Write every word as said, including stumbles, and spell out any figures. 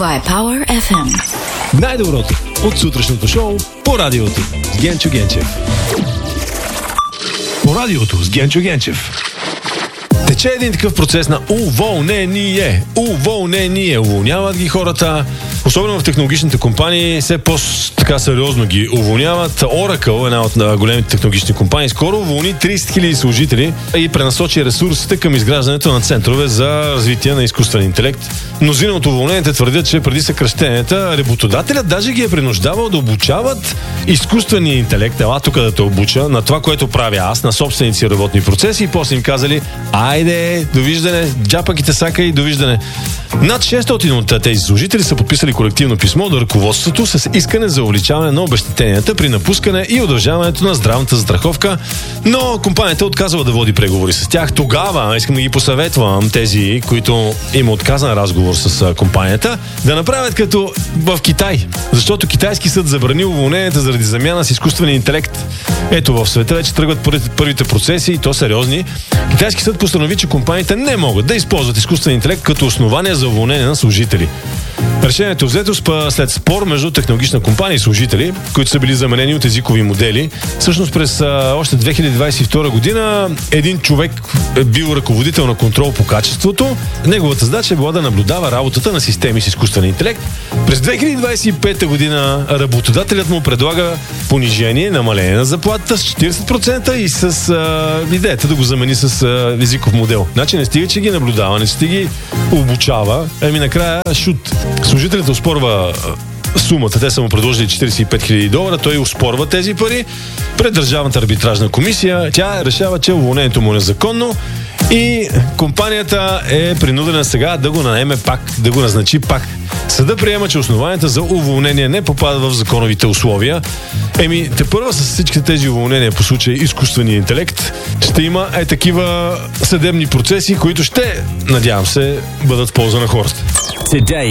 Това е Power еф ем. Най-доброто от сутрешното шоу по радиото с Генчо Генчев. По радиото с Генчо Генчев. Тече един такъв процес на уволнение. Уволнение. Уволняват ги хората. Особено в технологичните компании все по-така сериозно ги уволняват. Oracle, една от големите технологични компании, скоро уволни трийсет хиляди служители и пренасочи ресурсите към изграждането на центрове за развитие на изкуствен интелект. Мнозина от уволнените твърдят, че преди съкращенията работодателят даже ги е принуждавал да обучават изкуствения интелект. Ела тук да те обуча на това, което правя аз, на собствените си работни процеси, и после им казали: айде, довиждане, джапаките сака и довиждане. Над шестстотин от тези служители са подписали колективно писмо до ръководството с искане за увеличаване на обезщетенията при напускане и удължаването на здравната застраховка, но компанията отказва да води преговори с тях. Тогава искам да ги посъветвам тези, които има отказан разговор с компанията, да направят като в Китай, защото китайски съд забрани уволненията заради замяна с изкуствен интелект. Ето, в света вече тръгват първите процеси, и то сериозни. Китайски съд постанови, че компаниите не могат да използват изкуствен интелект като основание за уволнение на служители. Решението взето след спор между технологична компания и служители, които са били заменени от езикови модели. Всъщност през а, още две хиляди двадесет и втора година един човек е бил ръководител на контрол по качеството. Неговата задача е била да наблюдава работата на системи с изкуствен интелект. През две хиляди двадесет и пета година работодателят му предлага понижение, намаление на заплатата с четирийсет процента и с а, идеята да го замени с а, езиков модел. Значи не стига, че ги наблюдава, не стига ги обучава, ами накрая шут. Служителят оспорва сумата. Те са му предложили четирийсет и пет хиляди долара. Той оспорва тези пари пред Държавната арбитражна комисия. Тя решава, че уволнението му е незаконно и компанията е принудена сега да го наеме пак, да го назначи пак. Съда приема, че основанията за уволнение не попадат в законовите условия. Еми, тепърва с всички тези уволнения по случай изкуствения интелект ще има е такива съдебни процеси, които ще, надявам се, бъдат в полза на хората. Today